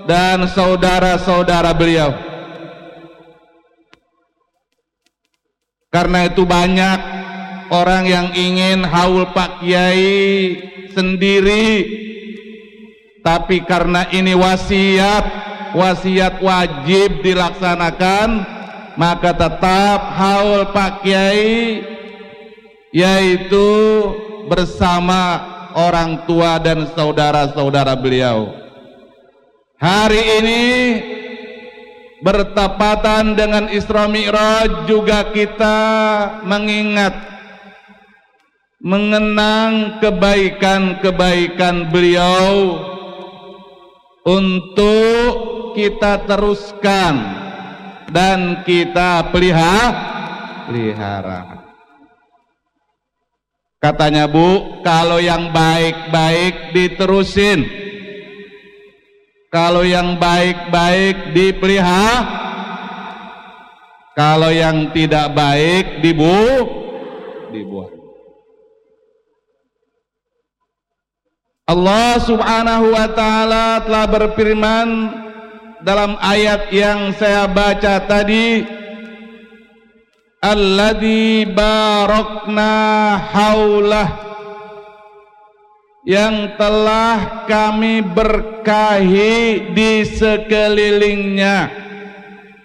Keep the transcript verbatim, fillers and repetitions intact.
dan saudara-saudara beliau. Karena itu banyak orang yang ingin haul Pak Kiai sendiri, tapi karena ini wasiat, wasiat wajib dilaksanakan, maka tetap haul Pak Kiai, yaitu bersama orang tua dan saudara-saudara beliau. Hari ini bertepatan dengan Isra Mi'raj, juga kita mengingat, mengenang kebaikan-kebaikan beliau untuk kita teruskan dan kita pelihara. Katanya Bu, kalau yang baik-baik diterusin, kalau yang baik-baik dipelihara, kalau yang tidak baik dibu dibuang. Allah Subhanahu wa taala telah berfirman dalam ayat yang saya baca tadi, alladzi barakna haulah, yang telah kami berkahi di sekelilingnya.